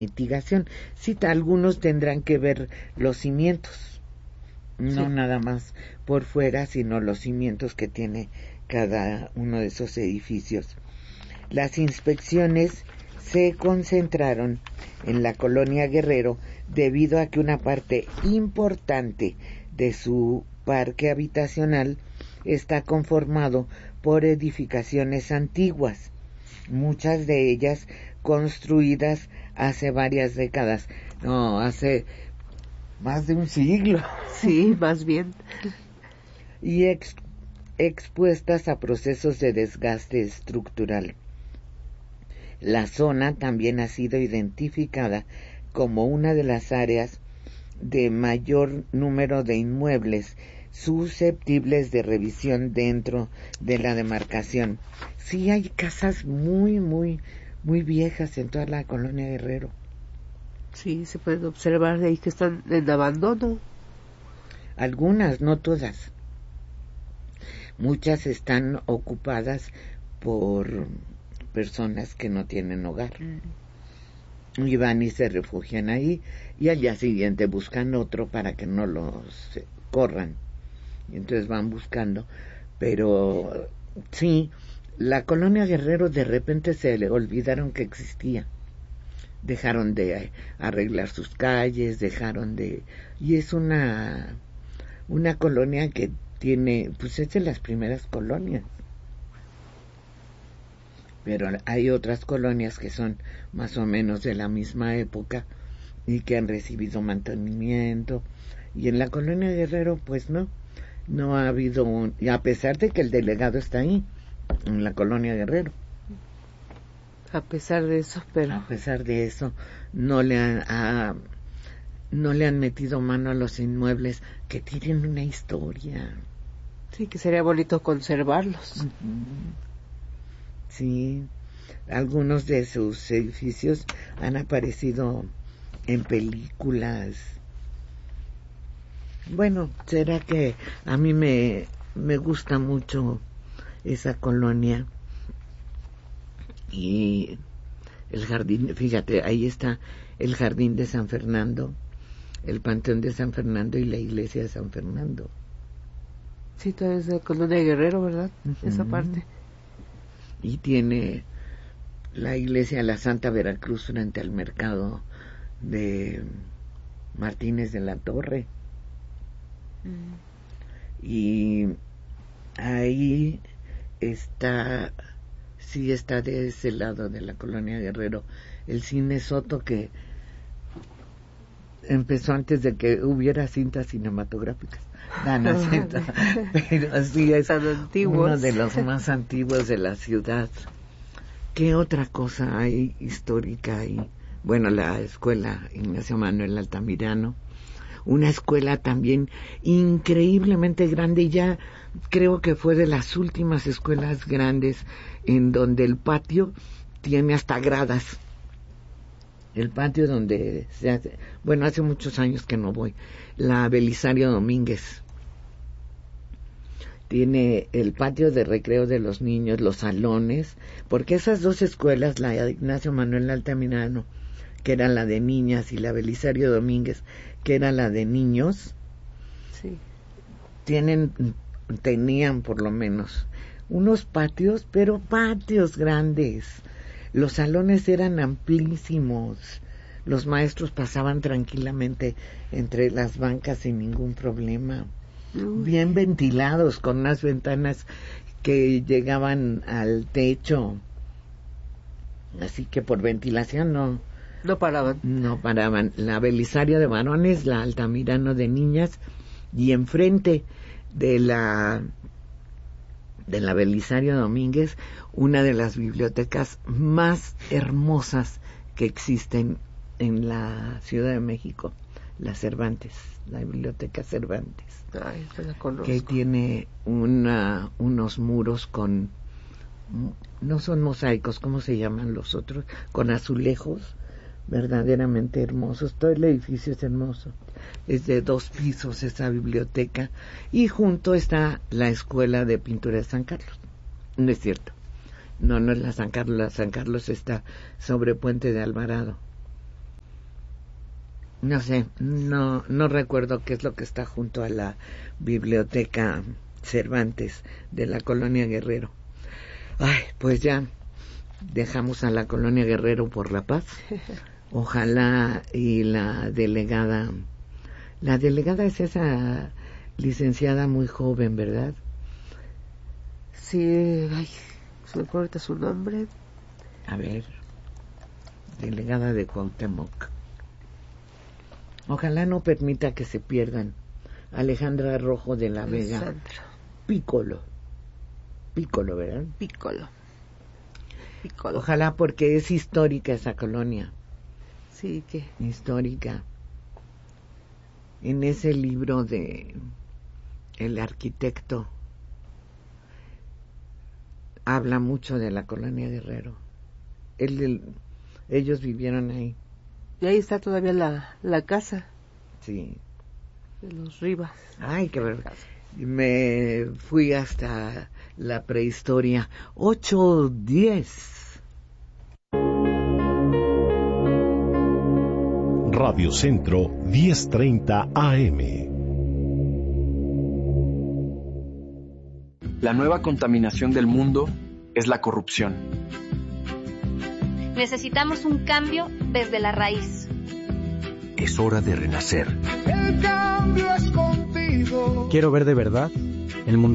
mitigación. Sí, algunos tendrán que ver los cimientos, no nada más por fuera, sino los cimientos que tiene cada uno de esos edificios. Las inspecciones se concentraron en la colonia Guerrero debido a que una parte importante de su parque habitacional está conformado por edificaciones antiguas, muchas de ellas construidas hace varias décadas, no, hace más de un siglo. Sí, más bien. Y expuestas a procesos de desgaste estructural. La zona también ha sido identificada como una de las áreas de mayor número de inmuebles susceptibles de revisión dentro de la demarcación. Sí, hay casas muy viejas en toda la colonia Guerrero. Sí, se pueden observar de ahí que están en abandono. Algunas, no todas. Muchas están ocupadas por personas que no tienen hogar. Y van y se refugian ahí y al día siguiente buscan otro para que no los corran. Y entonces van buscando. Pero sí, la colonia Guerrero de repente se le olvidaron que existía. Dejaron de arreglar sus calles, y es una colonia que tiene, pues es de las primeras colonias. Pero hay otras colonias que son más o menos de la misma época y que han recibido mantenimiento. Y en la colonia Guerrero, pues no ha habido y a pesar de que el delegado está ahí, en la colonia Guerrero. A pesar de eso, no le han metido mano a los inmuebles que tienen una historia. Sí, que sería bonito conservarlos. Sí, algunos de sus edificios han aparecido en películas. Bueno, será que a mí me gusta mucho esa colonia. Y el jardín, fíjate, ahí está el jardín de San Fernando, el panteón de San Fernando y la iglesia de San Fernando. Sí, todo es de Colonia Guerrero, ¿verdad? Esa parte. Y tiene la iglesia de la Santa Veracruz frente al mercado de Martínez de la Torre. Y ahí está de ese lado de la colonia Guerrero el cine Soto, que empezó antes de que hubiera cintas cinematográficas. Pero sí es uno de los más antiguos de la ciudad. ¿Qué otra cosa hay histórica ahí? Bueno, la escuela Ignacio Manuel Altamirano, una escuela también increíblemente grande, y ya creo que fue de las últimas escuelas grandes en donde el patio tiene hasta gradas. El patio donde se hace, bueno, hace muchos años que no voy, la Belisario Domínguez. Tiene el patio de recreo de los niños, los salones, porque esas dos escuelas, la de Ignacio Manuel Altamirano, que era la de niñas, y la Belisario Domínguez, que era la de niños, sí, tenían por lo menos unos patios, pero patios grandes. Los salones eran amplísimos. Los maestros pasaban tranquilamente entre las bancas sin ningún problema. Bien ventilados, con unas ventanas que llegaban al techo. Así que por ventilación no paraban. La Belisario de varones, la Altamirano de niñas, y enfrente de la Belisario Domínguez, una de las bibliotecas más hermosas que existen en la Ciudad de México, la Cervantes, la Biblioteca Cervantes. Ay, la conozco. Que tiene unos muros con, no son mosaicos, ¿cómo se llaman los otros? Con azulejos verdaderamente hermosos. Todo el edificio es hermoso. Es de 2 pisos esa biblioteca, y junto está la Escuela de Pintura de San Carlos. No es cierto, no es la San Carlos está sobre Puente de Alvarado. No sé, no recuerdo qué es lo que está junto a la biblioteca Cervantes de la Colonia Guerrero. Ay, pues ya dejamos a la Colonia Guerrero por la paz. Ojalá y la delegada es esa licenciada muy joven, ¿verdad? Sí, ay, se me acuerda su nombre. A ver, delegada de Cuauhtémoc. Ojalá no permita que se pierdan. Alejandra Rojo de la Vega. Alessandra. Piccolo, ¿verdad? Piccolo. Ojalá, porque es histórica esa colonia. Sí, que histórica. En ese libro de El arquitecto habla mucho de la Colonia Guerrero. Ellos vivieron ahí. Y ahí está todavía la casa. Sí. De los Rivas. Ay, qué verdad. Me fui hasta la prehistoria. 8:10. Radio Centro 1030 AM. La nueva contaminación del mundo es la corrupción. Necesitamos un cambio desde la raíz. Es hora de renacer. El cambio es contigo. Quiero ver de verdad el mundo